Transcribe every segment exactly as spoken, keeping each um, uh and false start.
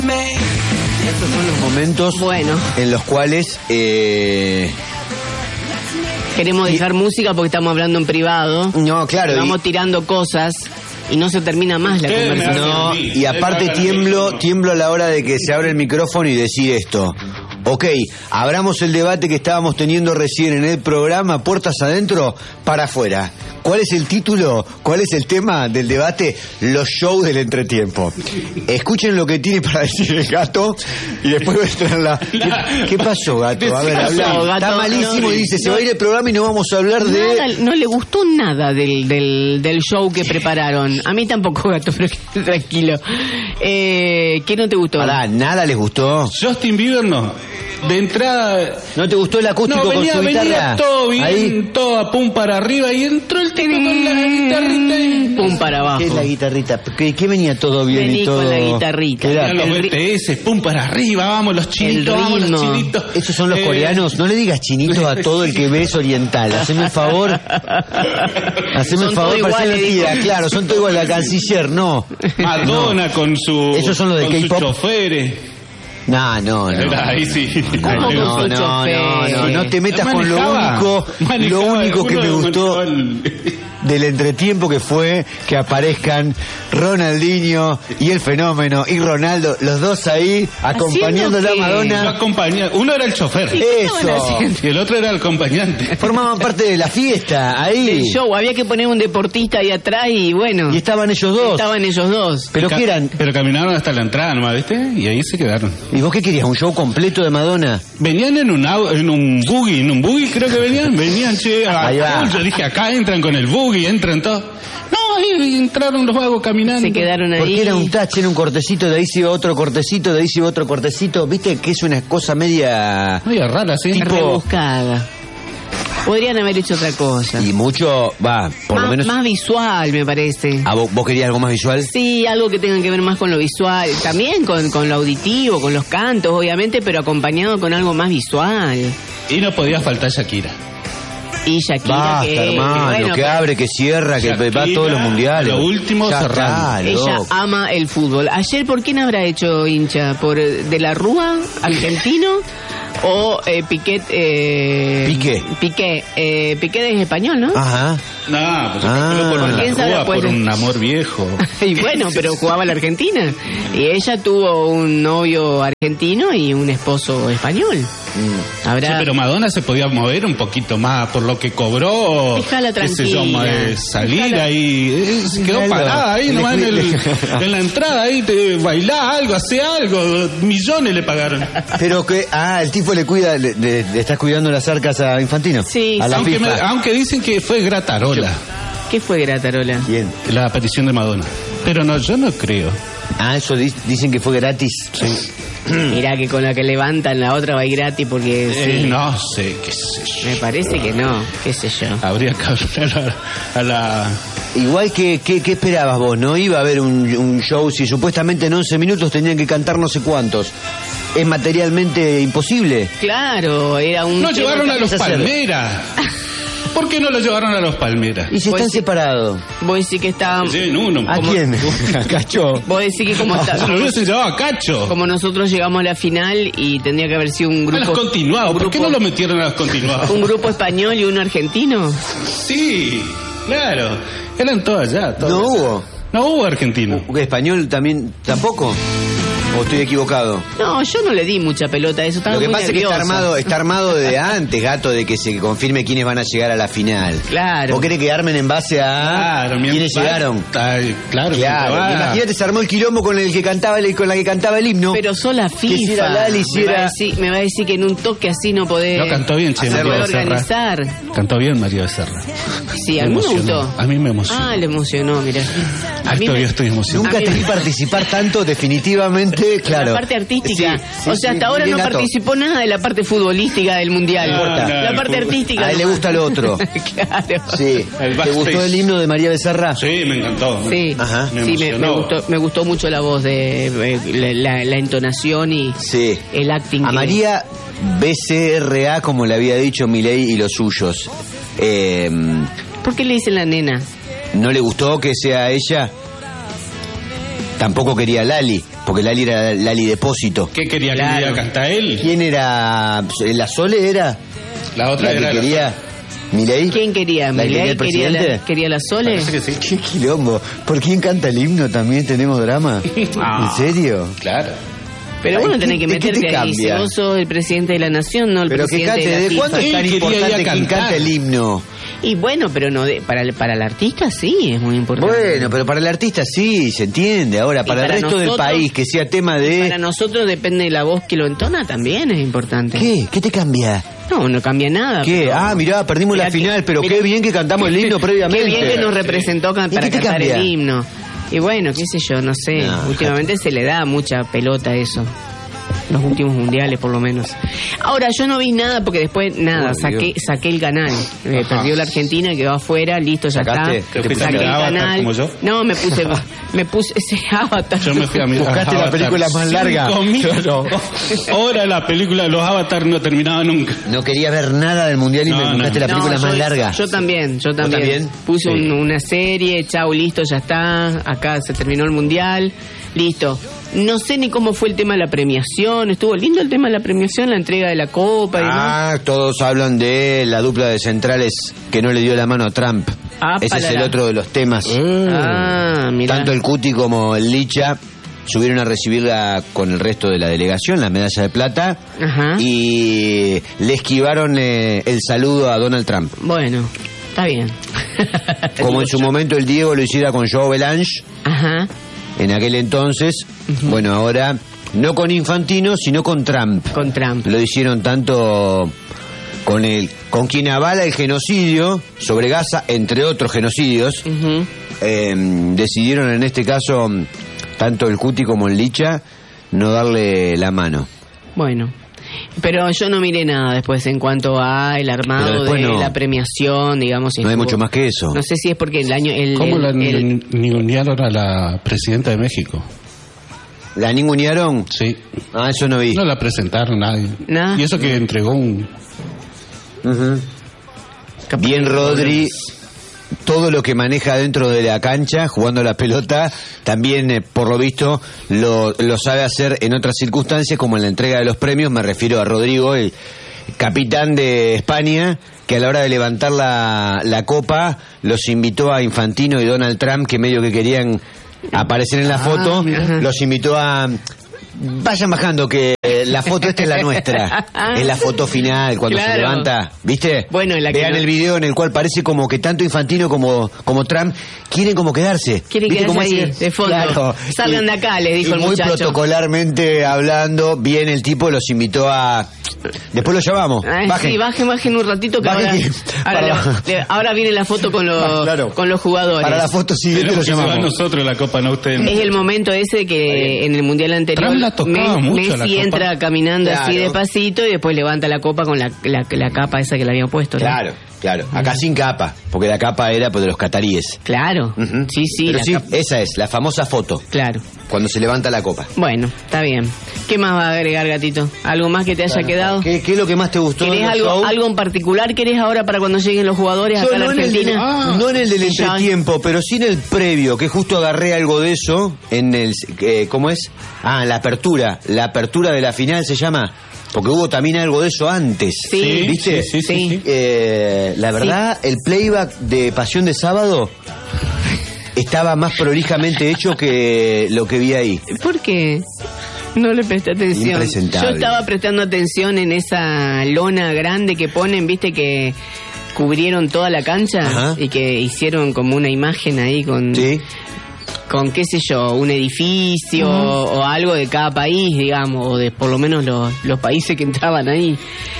Estos son los momentos Bueno. en los cuales eh, Queremos dejar música porque estamos hablando en privado. no, claro, Vamos y, tirando cosas y no se termina más la Ustedes me conversación. no, Sí, y aparte sí, tiemblo, sí. tiemblo a la hora de que se abre el micrófono y decir esto. Ok, abramos el debate que estábamos teniendo recién en el programa, puertas adentro, para afuera. ¿Cuál es el título? ¿Cuál es el tema del debate? Los shows del entretiempo. Escuchen lo que tiene para decir el gato y después va a entrar la... ¿Qué, qué pasó, gato? A ver, pasó, habla. gato? Está malísimo No, y dice, se no. va a ir el programa y no vamos a hablar de... Nada, no le gustó nada del, del, del show que prepararon. A mí tampoco, gato, pero quédate tranquilo. Eh, ¿Qué no te gustó? Pará, ¿nada les gustó? Justin Bieber no. De entrada... ¿No te gustó el acústico No, venía, con su venía guitarra? todo bien, Ahí. todo a pum para arriba y entró el tipo con la guitarrita y... Pum para abajo. ¿Qué es la guitarrita? ¿Qué, qué venía todo bien Vení y todo? con la guitarrita. ¿Qué era? Eran los El ri- B T S, pum para arriba, vamos los chinitos, El vamos los ritmo. chinitos. Esos son los Eh, coreanos. No le digas chinitos a todo el que ves oriental. Haceme el favor. Haceme el Son favor todos para ser iguales, mentira. dijo. Claro, son todos igual. La canciller, no. Madonna con su... Esos son los de con sus K-pop. choferes. No, no, no. Era ahí sí. ¿Cómo No, con no, su no, chofer? no, no, no te metas con lo Manejaba, único, lo manejaba, único que uno me gustó manejaba el- del entretiempo, que fue que aparezcan Ronaldinho y el fenómeno y Ronaldo, los dos ahí acompañando a la qué? Lo Madonna. acompaña- Uno era el chofer ¿Qué estaban Eso. haciendo? y el otro era el acompañante. Formaban parte de la fiesta ahí. Del show. Había que poner un deportista ahí atrás y bueno. Y estaban ellos dos. Estaban ellos dos. ¿Pero Ca- qué eran? Pero caminaron hasta la entrada nomás, ¿viste? Y ahí se quedaron. ¿Y vos qué querías? ¿Un show completo de Madonna? Venían en un au- en un buggy, en un buggy creo que venían, venían, che, a Ahí va. full. Yo dije, acá entran con el buggy, entran todos. No, ahí entraron los vagos caminando. Se quedaron ahí. Porque era un touch, era un cortecito, de ahí se iba otro cortecito, de ahí se iba otro cortecito. ¿Viste que es una cosa media... Media rara, sí. Tipo- Rebuscada. Podrían haber hecho otra cosa. Y mucho, va, por más, lo menos... más visual, me parece. ¿A vos, vos querías algo más visual? Sí, algo que tenga que ver más con lo visual. También con, con lo auditivo, con los cantos, obviamente, pero acompañado con algo más visual. Y no podía faltar Shakira. Y Shakira, Basta, que, hermano, que, bueno, que pero abre, que cierra, que Shakira, va a todos los mundiales. lo último Ya cerrando. está, ella loco. ama el fútbol. Ayer, ¿por quién habrá hecho hincha? ¿Por eh, De la Rúa, argentino? ¿O eh, Piquet? Eh, Piqué. Piqué. Eh, Piqué es español, ¿no? Ajá. No, pues Ah. yo por, ¿Quién la sabe, Rúa, pues? por un amor viejo. Y bueno, pero jugaba la Argentina. Y ella tuvo un novio argentino y un esposo español. Mm. Habrá... Sí, pero Madonna se podía mover un poquito más por lo que cobró. Déjala qué sé yo, tranquila. eh, salir Déjala. ahí. eh, se quedó Déjala. parada ahí nomás en, el, en la entrada ahí. Te, bailá algo, hacé algo. Millones le pagaron. Pero que, ah, el tipo le cuida, le, le- le estás cuidando las arcas a Infantino. Sí, A la Aunque, FIFA. me- aunque dicen que fue gratarola ¿Qué fue Gratarola? Bien. la aparición de Madonna. Pero no, yo no creo. Ah, eso di- dicen que fue gratis. Mirá que con la que levantan la otra va a ir gratis porque Eh, sí. no sé, qué sé yo. Me parece que no, qué sé yo. Habría que hablar a, a la... Igual que, que- ¿qué esperabas vos? ¿No iba a haber un, un show si supuestamente en once minutos tenían que cantar no sé cuántos? ¿Es materialmente imposible? Claro, era un... No tema llevaron que- a los vas a hacer? Palmeras. ¿Por qué no lo llevaron a los Palmeras? ¿Y si Pues están sí. separados? Vos decís que está... Que lleven uno. ¿A como- quién? ¿A Cacho? Vos decís que como está... Se lo hubiesen llevado a Cacho. Como nosotros llegamos a la final y tendría que haber sido un A los grupo... continuados. ¿Por qué no lo metieron a los continuados? Un grupo español y uno argentino. Sí, claro. Eran todas allá. todas No allá. hubo. No hubo argentino. ¿Qué, ¿Español también tampoco? ¿O estoy equivocado? No, yo no le di mucha pelota a eso, estaba Lo que muy pasa es que está nerviosa. armado, está armado de antes, gato, de que se confirme quiénes van a llegar a la final. Claro. ¿Vos querés que armen en base a Claro, quiénes mientras- llegaron? Ay, claro, Claro, mientras va- imagínate, se armó el quilombo con el que cantaba el, con la que cantaba el himno. Pero sola FIFA. Que si era Lali, si me, va a era- decir, me va a decir que en un toque así no podés... No, cantó bien, che, no María podés Becerra. organizar. Cantó bien María Becerra. Sí, a Me mí me emocionó. gustó. A mí me emocionó. Ah, le emocionó, mira. A Ay, mí todavía me- estoy emocionado. Nunca a mí te me- vi participar tanto, definitivamente, claro. La parte artística. Sí, sí, o sea, sí, hasta ahora bien, no gato. participó nada de la parte futbolística del mundial. No, no, la el parte fútbol. artística. A él le nomás. gusta lo otro. Claro. Sí. El ¿Te backstage. gustó el himno de María Becerra? Sí, me encantó. Sí, Ajá. Me sí, me, me emocionó. gustó, me gustó mucho la voz de eh, la, la- la entonación y Sí. el acting. A que- María B C R A, como le había dicho Milei y los suyos. Eh, ¿Por qué le dicen la nena? ¿No le gustó que sea ella? Tampoco quería Lali, porque Lali era Lali Depósito. ¿Qué quería? Claro. ¿Que quería cantar él? ¿Quién era? ¿La Sole era? La otra ¿La que era la quería? ¿Milei? ¿Quién quería? ¿La que quería ¿Milei el quería presidente? la, quería la Sole? Parece que sí. ¿Qué quilombo? ¿Por quién canta el himno? También tenemos drama. Ah. ¿En serio? Claro. Pero Ay, bueno, ¿qué- tenés que de qué te meterte ahí. Si cambia? vos sos el presidente de la nación, no el Pero que presidente cante, de la ¿de FIFA. cuándo es Él tan quería ir a importante quién cantar. canta el himno? Y bueno, pero no de- para, el, para el artista sí es muy importante. Bueno, pero para el artista sí, se entiende. Ahora, Y para, para el resto del nosotros- país, que sea tema Y de... para nosotros depende de la voz que lo entona, también es importante. ¿Qué? ¿Qué te cambia? No, no cambia nada. ¿Qué? pero- Ah, mirá, perdimos Mirá la que- final, pero mirá- qué bien que cantamos el himno previamente. Qué bien que nos representó can- ¿Y para qué te cantar cambia? el himno. Y bueno, qué sé yo, no sé. No, Últimamente se le da mucha pelota a eso. Los últimos mundiales, por lo menos. Ahora, yo no vi nada porque después, nada, Oh, saqué saqué el canal. Eh, perdió la Argentina, quedó afuera, listo, ya ¿Sacaste? está. ¿Te fuiste Saqué a el mirar Avatar canal. como yo? No, me puse, me puse ese avatar. Yo me fui a mirar Buscaste la Avatar. película más larga. Cinco mil Ahora la película de los Avatar no terminaba nunca. No quería ver nada del mundial y No, me no. buscaste la No, película yo- más larga. Yo también, yo también. también? Puse Sí. un- una serie, chau, listo, ya está. Acá se terminó el mundial, listo. No sé ni cómo fue el tema de la premiación. Estuvo lindo el tema de la premiación, la entrega de la copa y demás. Ah, todos hablan de la dupla de centrales que no le dio la mano a Trump. Ah, Ese es el palala. otro de los temas. Ah, mira. Tanto el Cuti como el Licha subieron a recibirla con el resto de la delegación, la medalla de plata, Ajá. y le esquivaron eh, el saludo a Donald Trump. Bueno, está bien. Como en su momento el Diego lo hiciera con Joe Belange, Ajá. en aquel entonces, bueno, ahora no con Infantino, sino con Trump. Con Trump. Lo hicieron tanto con el con quien avala el genocidio sobre Gaza, entre otros genocidios. Ujú. Eh, decidieron en este caso, tanto el Cuti como el Licha, no darle la mano. Bueno. Pero yo no miré nada después en cuanto a el Pero armado después de no. la premiación, digamos. si No hay estuvo- mucho más que eso. No sé si es porque el año... El, ¿Cómo el- la el- ningunearon a la presidenta de México? ¿La ningunearon? Sí. Ah, eso no vi. No la presentaron nadie. Nada. Y eso que entregó un... Ujú. capaz Bien, que- Rodri. Todo lo que maneja dentro de la cancha, jugando la pelota, también, eh, por lo visto, lo, lo sabe hacer en otras circunstancias, como en la entrega de los premios. Me refiero a Rodrigo, el capitán de España, que a la hora de levantar la, la copa, los invitó a Infantino y Donald Trump, que medio que querían aparecer en la foto, mira. los invitó a... Vayan bajando, que eh, la foto esta es la nuestra. Es la foto final, cuando se Claro. levanta, ¿viste? Bueno, en la que Vean no- el video en el cual parece como que tanto Infantino como, como Trump quieren como quedarse. Quieren ¿Viste quedarse cómo ahí, ese- de fondo. Salgan de acá, les dijo y el muy muchacho. protocolarmente hablando, bien el tipo los invitó a... Después lo llamamos. Ah, Bajen. sí, bajen, bajen un ratito que Bajen ahora, que- ahora, para- le- le- ahora viene la foto con los, Claro. con los jugadores. Para la foto siguiente lo Tenemos que llevar llamamos. nosotros la copa, no ustedes. Es el momento ese que en el mundial anterior Trump la tocaba Me- mucho, la Messi copa. entra caminando así Claro. despacito y después levanta la copa con la, la, la capa esa que le habían puesto, ¿no? Claro, claro. Acá sin capa, porque la capa era pues, de los cataríes. Claro. Ujú. Sí, sí. Pero la sí, capa- esa es, la famosa foto, Claro. cuando se levanta la copa. Bueno, está bien. ¿Qué más va a agregar, gatito? ¿Algo más que te haya quedado? ¿Qué, qué es lo que más te gustó? ¿Querés del algo, show? algo en particular? ¿Querés ahora para cuando lleguen los jugadores Yo acá a la no, en el del, Argentina? ah, no en el del Sí, ya. entretiempo, pero sí en el previo, que justo agarré algo de eso en el... Eh, ¿Cómo es? Ah, la apertura. La apertura de la final se llama... Porque hubo también algo de eso antes. Sí. ¿Viste? Sí, sí, sí, sí. Eh, la verdad, el playback de Pasión de Sábado estaba más prolijamente hecho que lo que vi ahí. ¿Por qué? No le presté atención. Impresentable. Yo estaba prestando atención en esa lona grande que ponen, viste que cubrieron toda la cancha. Ajá. Y que hicieron como una imagen ahí con, Sí. con qué sé yo, un edificio o algo de cada país, digamos, o de por lo menos los, los países que entraban ahí.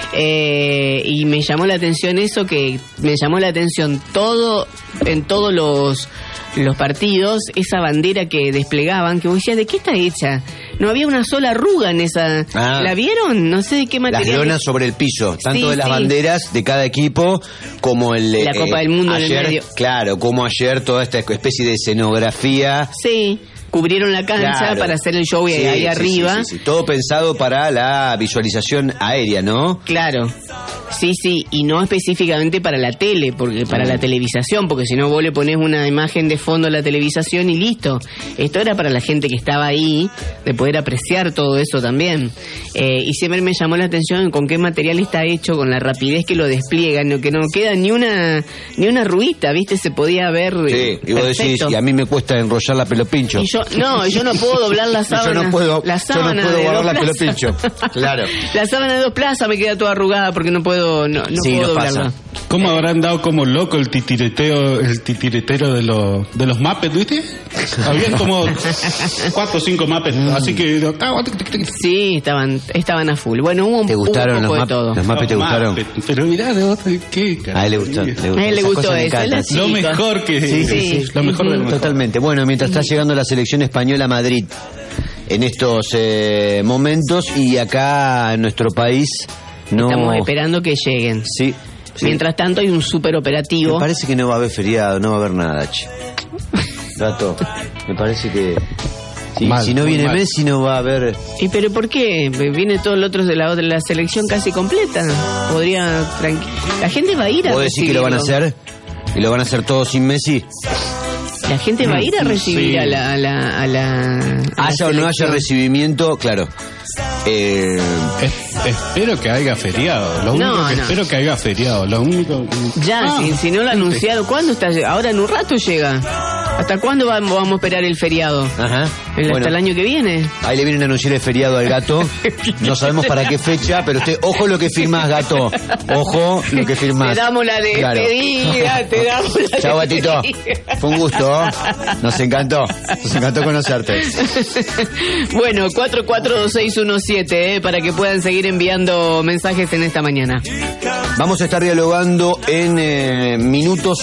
Eh, y me llamó la atención eso, que me llamó la atención todo, en todos los, los partidos, esa bandera que desplegaban, que vos decías, ¿de qué está hecha? No había una sola arruga en esa... Ah. ¿La vieron? No sé de qué Las material. lonas sobre el piso, tanto Sí, de las sí. banderas de cada equipo como el La Copa del Mundo en el ayer, medio. claro, como ayer toda esta especie de escenografía. Sí, cubrieron la cancha Claro. para hacer el show Sí, ahí sí, arriba. sí, sí, sí. Todo pensado para la visualización aérea, ¿no? Claro. Sí, sí, y no específicamente para la tele, porque para la televisación, porque si no vos le ponés una imagen de fondo a la televisación y listo. Esto era para la gente que estaba ahí, de poder apreciar todo eso también. Eh, y siempre me llamó la atención con qué material está hecho, con la rapidez que lo despliegan, que no queda ni una ni una ruita, ¿viste? Se podía ver. Sí, y vos decís, y a mí me cuesta enrollar la pelopincho. Y yo, no, yo no puedo doblar la sábana. Yo no puedo, la sábana yo no puedo guardar la plazas. pelopincho. Claro. La sábana de dos plazas me queda toda arrugada porque no puedo, no, no Sí, puedo nos doblarla. pasa. ¿Cómo habrán dado como loco el titireteo, el titiretero de los de los Muppets, ¿viste? Habían como cuatro o cinco Muppets, así que Sí, estaban, estaban a full. Bueno, hubo un, ¿Te gustaron un poco los de todo. Muppets? ¿Los Muppets te gustaron? Muppets. Pero mirá, de otra, ¿qué? A él le gustó. Le gustó. A él le Esas gustó cosas me eso, encantan. él es- Lo Sí, mejor que Sí, sí, sí. lo mejor de lo mejor. Totalmente. Bueno, mientras está llegando la selección española a Madrid en estos eh, momentos y acá en nuestro país no... Estamos esperando que lleguen. Sí, sí. Mientras tanto hay un super Me operativo. parece que no va a haber feriado, no va a haber nada, che. Gato, me parece que... sí, Mal, si no muy viene mal. Messi no va a haber... ¿Y pero por qué? Viene todo el otro de la otra la selección casi completa. Podría tranqui- la gente va a ir a ¿Vos decís que lo van a recibirlo. hacer? ¿Y lo van a hacer todo sin Messi? La gente va a ir a recibir Sí. a la a la a la, a la Haya o no haya selección. recibimiento, claro. Eh, Es- espero que haya feriado. Lo único No, que no. espero que haya feriado. Lo único. Ya, Ah, si, si no lo anunciaron, ¿cuándo está? Ahora en un rato llega. ¿Hasta cuándo vamos, vamos a esperar el feriado? ajá. ¿El- Bueno, ¿Hasta el año que viene? ahí le vienen a anunciar el feriado al gato. No sabemos para qué fecha, pero usted, ojo lo que firmás, gato. Ojo lo que firmás. Te damos la Claro. despedida, te damos la Chao, gatito. despedida. Fue un gusto. Nos encantó. Nos encantó conocerte. Bueno, cuatro cuatro dos seis uno siete, eh, para que puedan seguir enviando mensajes en esta mañana. Vamos a estar dialogando en eh, minutos.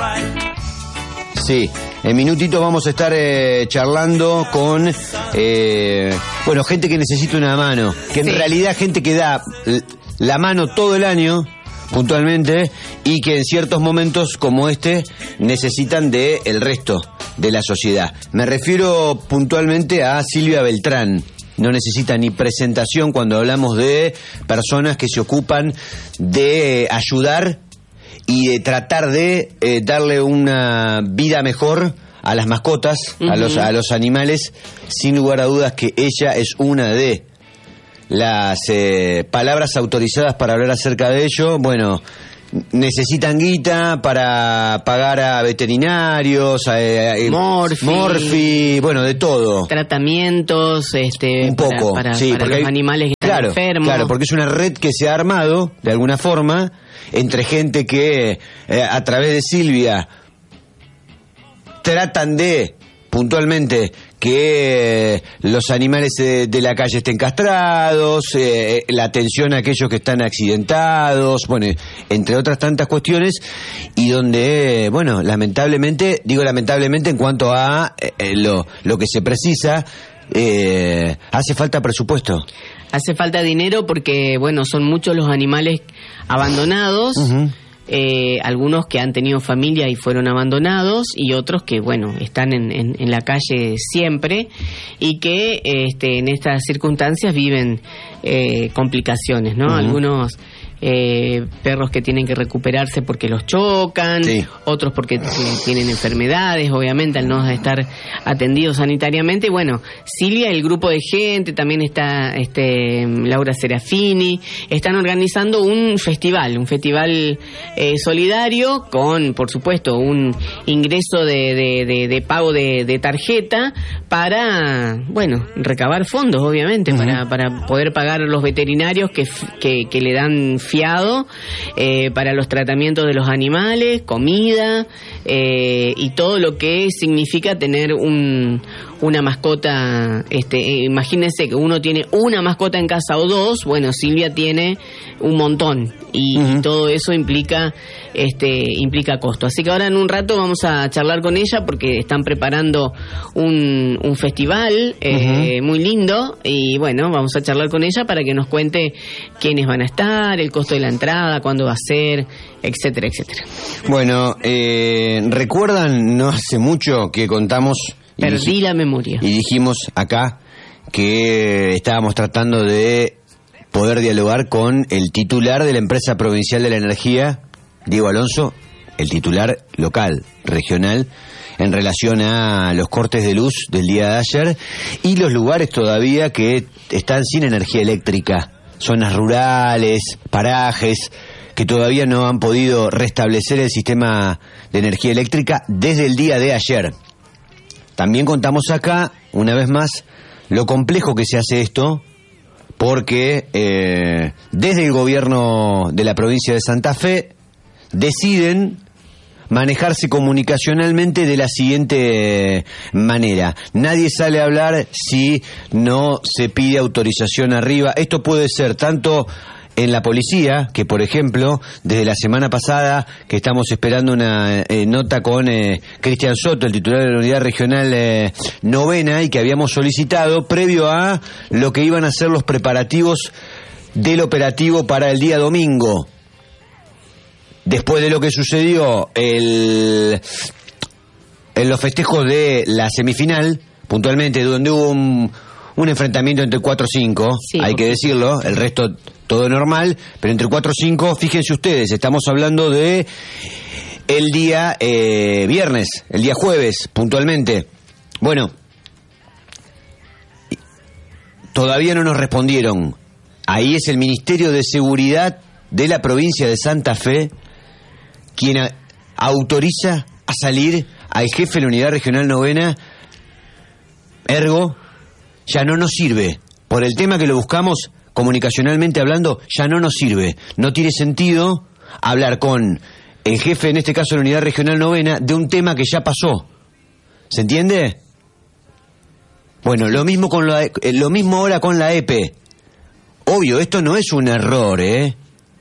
Sí, en minutitos vamos a estar eh, charlando con, eh, bueno, gente que necesita una mano. Que en Sí. realidad gente que da l- la mano todo el año, puntualmente, y que en ciertos momentos como este necesitan de el resto de la sociedad. Me refiero puntualmente a Silvia Beltrán. No necesita ni presentación cuando hablamos de personas que se ocupan de ayudar y de tratar de eh, darle una vida mejor a las mascotas, a los a los animales. Sin lugar a dudas que ella es una de las eh, palabras autorizadas para hablar acerca de ello. Bueno, necesitan guita para pagar a veterinarios, a, eh, Morfi. Morfi, bueno, de todo. Tratamientos, este, Un para- poco, para, sí, para porque los hay- animales que claro, están enfermos. Claro, porque es una red que se ha armado, de alguna forma, entre gente que eh, a través de Silvia tratan de, puntualmente, que eh, los animales eh, de la calle estén castrados, eh, la atención a aquellos que están accidentados, bueno, entre otras tantas cuestiones, y donde, eh, bueno, lamentablemente, digo lamentablemente en cuanto a eh, lo, lo que se precisa, eh, hace falta presupuesto. Hace falta dinero porque, bueno, son muchos los animales abandonados. Ujú. Eh, algunos que han tenido familia y fueron abandonados y otros que, bueno, están en, en, en la calle siempre y que este, en estas circunstancias viven eh, complicaciones, ¿no? Ujú. Algunos eh, perros que tienen que recuperarse porque los chocan, Sí. otros porque t- tienen enfermedades, obviamente, al no estar atendidos sanitariamente. Bueno, Silvia, el grupo de gente, también está este, Laura Serafini, están organizando un festival, un festival eh, solidario con, por supuesto, un ingreso de, de, de, de pago de, de tarjeta para, bueno, recabar fondos, obviamente, para, para poder pagar los veterinarios que, f- que, que le dan fiado eh, para los tratamientos de los animales, comida eh, y todo lo que significa tener un, una mascota. Este, eh, imagínense que uno tiene una mascota en casa o dos, bueno, Silvia tiene un montón y, Ujú. y todo eso implica este implica costo. Así que ahora en un rato vamos a charlar con ella porque están preparando un, un festival eh, muy lindo y bueno, vamos a charlar con ella para que nos cuente quiénes van a estar, el costo de la entrada, cuándo va a ser, etcétera, etcétera. Bueno, eh, ¿recuerdan no hace mucho que contamos y, Perdí dij- la memoria. y dijimos acá que estábamos tratando de poder dialogar con el titular de la empresa provincial de la energía, Diego Alonso, el titular local, regional, en relación a los cortes de luz del día de ayer y los lugares todavía que están sin energía eléctrica, zonas rurales, parajes, que todavía no han podido restablecer el sistema de energía eléctrica desde el día de ayer. También contamos acá, una vez más, lo complejo que se hace esto, porque eh, desde el gobierno de la provincia de Santa Fe deciden manejarse comunicacionalmente de la siguiente manera. Nadie sale a hablar si no se pide autorización arriba. Esto puede ser tanto en la policía, que por ejemplo, desde la semana pasada, que estamos esperando una eh, nota con eh, Cristian Soto, el titular de la unidad regional eh, novena, y que habíamos solicitado previo a lo que iban a ser los preparativos del operativo para el día domingo. Después de lo que sucedió el, en los festejos de la semifinal, puntualmente, donde hubo un, un enfrentamiento entre cuatro o cinco, sí, hay que decirlo, el resto todo normal, pero entre cuatro o cinco, fíjense ustedes, estamos hablando de el día eh, viernes, el día jueves, puntualmente. Bueno, todavía no nos respondieron. Ahí es el Ministerio de Seguridad de la provincia de Santa Fe quien a, autoriza a salir al jefe de la unidad regional novena. Ergo, ya no nos sirve. Por el tema que lo buscamos, comunicacionalmente hablando, ya no nos sirve. No tiene sentido hablar con el jefe, en este caso de la unidad regional novena, de un tema que ya pasó. ¿Se entiende? Bueno, lo mismo con la, eh, lo mismo ahora con la E P E. Obvio, esto no es un error, ¿eh?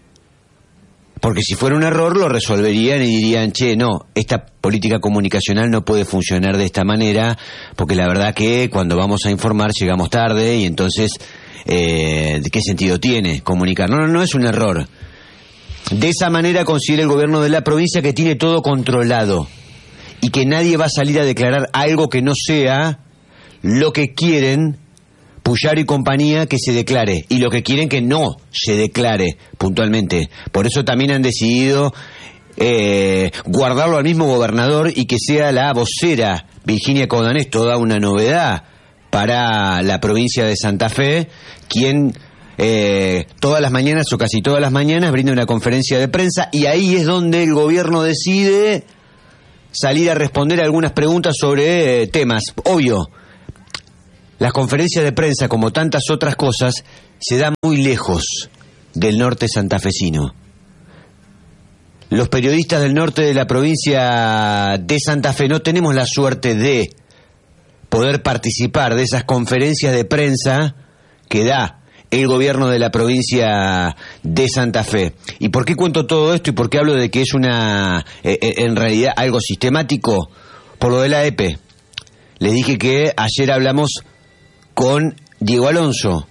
Porque si fuera un error lo resolverían y dirían, che, no, esta política comunicacional no puede funcionar de esta manera, porque la verdad que cuando vamos a informar llegamos tarde y entonces, eh, ¿qué sentido tiene comunicar? No, no, no es un error. De esa manera considera el gobierno de la provincia que tiene todo controlado y que nadie va a salir a declarar algo que no sea lo que quieren Puyar y compañía que se declare, y lo que quieren que no se declare puntualmente. Por eso también han decidido eh, guardarlo al mismo gobernador y que sea la vocera Virginia Codanés, toda una novedad para la provincia de Santa Fe, quien eh, todas las mañanas o casi todas las mañanas brinda una conferencia de prensa, y ahí es donde el gobierno decide salir a responder algunas preguntas sobre eh, temas. Obvio, las conferencias de prensa, como tantas otras cosas, se dan muy lejos del norte santafesino. Los periodistas del norte de la provincia de Santa Fe no tenemos la suerte de poder participar de esas conferencias de prensa que da el gobierno de la provincia de Santa Fe. ¿Y por qué cuento todo esto y por qué hablo de que es una, eh, en realidad, algo sistemático? Por lo de la E P E. Les dije que ayer hablamos con Diego Alonso.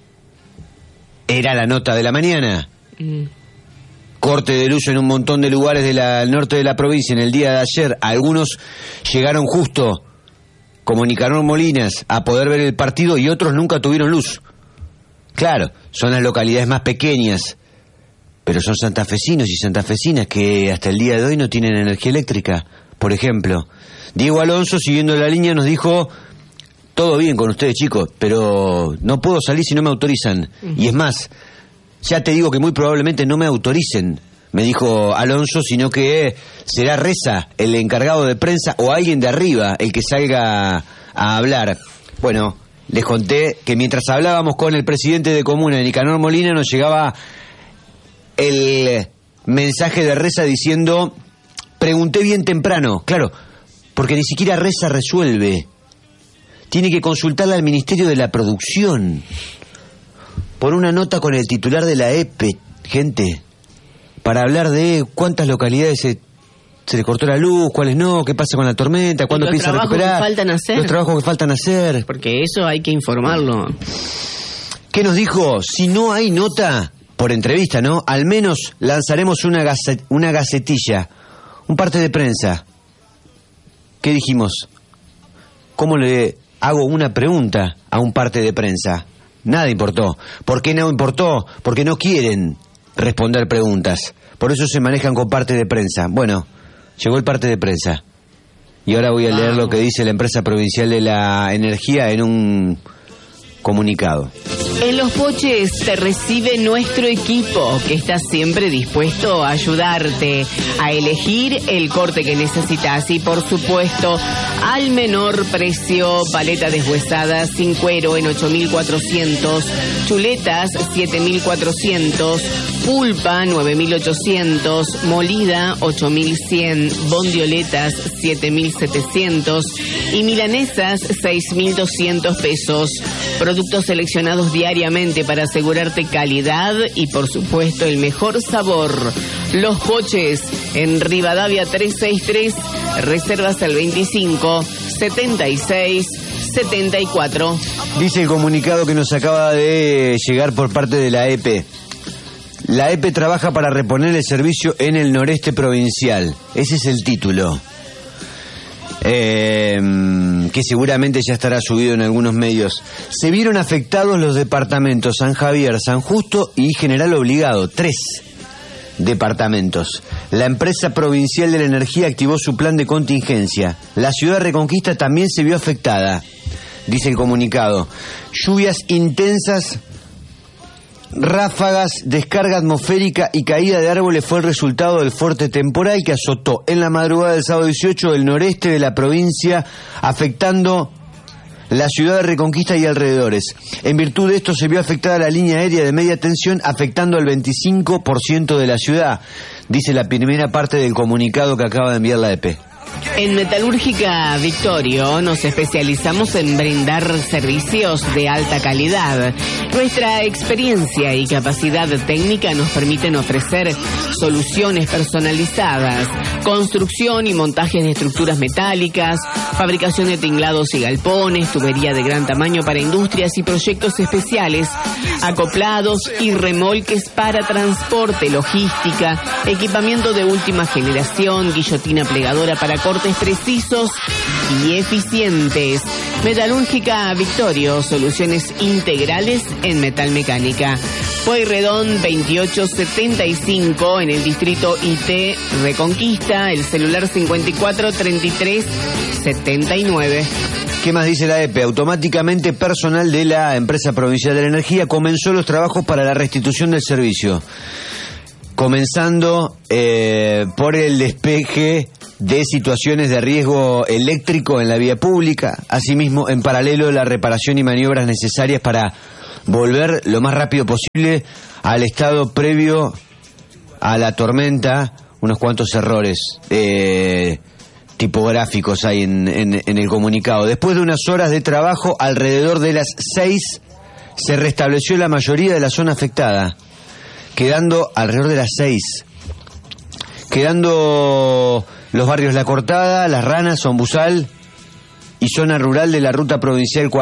Era la nota de la mañana. Mm. Corte de luz en un montón de lugares del norte de la provincia en el día de ayer. Algunos llegaron justo, como Nicanor Molinas, a poder ver el partido y otros nunca tuvieron luz. Claro, son las localidades más pequeñas, pero son santafesinos y santafesinas que hasta el día de hoy no tienen energía eléctrica, por ejemplo. Diego Alonso, siguiendo la línea, nos dijo: todo bien con ustedes, chicos, pero no puedo salir si no me autorizan. Uh-huh. Y es más, ya te digo que muy probablemente no me autoricen, me dijo Alonso, sino que será Reza, el encargado de prensa, o alguien de arriba el que salga a hablar. Bueno, les conté que mientras hablábamos con el presidente de comuna, Nicanor Molina, nos llegaba el mensaje de Reza diciendo: pregunté bien temprano. Claro, porque ni siquiera Reza resuelve. Tiene que consultarla al Ministerio de la Producción por una nota con el titular de la E P E, gente, para hablar de cuántas localidades se, se le cortó la luz, cuáles no, qué pasa con la tormenta, cuándo piensa recuperar, que faltan hacer. los trabajos que faltan hacer. Porque eso hay que informarlo. ¿Qué nos dijo? Si no hay nota por entrevista, ¿no? Al menos lanzaremos una, gacet, una gacetilla, un parte de prensa. ¿Qué dijimos? ¿Cómo le hago una pregunta a un parte de prensa? Nada importó. ¿Por qué no importó? Porque no quieren responder preguntas. Por eso se manejan con parte de prensa. Bueno, llegó el parte de prensa. Y ahora voy a leer lo que dice la empresa provincial de la energía en un comunicado. En Los Poches te recibe nuestro equipo, que está siempre dispuesto a ayudarte a elegir el corte que necesitas y, por supuesto, al menor precio. Paleta deshuesada sin cuero en ocho mil cuatrocientos, chuletas siete mil cuatrocientos, pulpa nueve mil ochocientos, molida ocho mil cien, bondioletas siete mil setecientos y milanesas seis mil doscientos pesos. Productos seleccionados diariamente para asegurarte calidad y, por supuesto, el mejor sabor. Los Poches en Rivadavia trescientos sesenta y tres, reservas al veinticinco, setenta y seis, setenta y cuatro. Dice el comunicado que nos acaba de llegar por parte de la E P E. La E P E trabaja para reponer el servicio en el noreste provincial. Ese es el título. Eh, que seguramente ya estará subido en algunos medios. Se vieron afectados los departamentos San Javier, San Justo y General Obligado. Tres departamentos. La empresa provincial de la energía activó su plan de contingencia. La ciudad de Reconquista también se vio afectada, dice el comunicado. Lluvias intensas, ráfagas, descarga atmosférica y caída de árboles fue el resultado del fuerte temporal que azotó en la madrugada del sábado dieciocho el noreste de la provincia, afectando la ciudad de Reconquista y alrededores. En virtud de esto se vio afectada la línea aérea de media tensión, afectando al veinticinco por ciento de la ciudad, dice la primera parte del comunicado que acaba de enviar la E P E. En Metalúrgica Victorio nos especializamos en brindar servicios de alta calidad. Nuestra experiencia y capacidad técnica nos permiten ofrecer soluciones personalizadas, construcción y montajes de estructuras metálicas, fabricación de tinglados y galpones, tubería de gran tamaño para industrias y proyectos especiales, acoplados y remolques para transporte, logística, equipamiento de última generación, guillotina plegadora para cortes precisos y eficientes. Metalúrgica Victorio, soluciones integrales en metalmecánica. Pueyrredón veintiocho setenta y cinco en el distrito I T Reconquista, el celular cincuenta y cuatro treinta y tres setenta y nueve. ¿Qué más dice la E P E? Automáticamente personal de la empresa provincial de la energía comenzó los trabajos para la restitución del servicio, comenzando eh, por el despeje de situaciones de riesgo eléctrico en la vía pública, asimismo en paralelo la reparación y maniobras necesarias para volver lo más rápido posible al estado previo a la tormenta. Unos cuantos errores eh, tipográficos hay en, en, en el comunicado. Después de unas horas de trabajo, alrededor de las seis se restableció la mayoría de la zona afectada, quedando alrededor de las seis, quedando los barrios La Cortada, Las Ranas, Ombusal y zona rural de la ruta provincial